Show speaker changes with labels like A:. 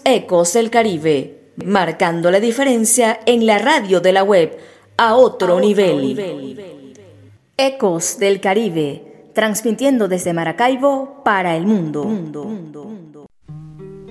A: Ecos del Caribe, marcando la diferencia en la radio de la web a otro nivel. Ecos del Caribe, transmitiendo desde Maracaibo para el mundo.